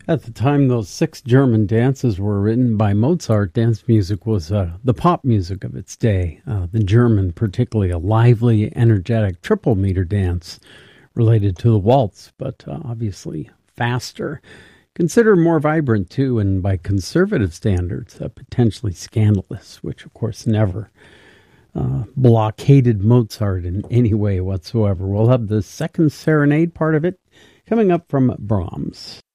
At the time those 6 German dances were written by Mozart, dance music was the pop music of its day. The German, particularly a lively, energetic triple meter dance related to the waltz, but obviously faster. Considered more vibrant, too, and by conservative standards, potentially scandalous, which, of course, never blockaded Mozart in any way whatsoever. We'll have the second serenade part of it coming up from Brahms.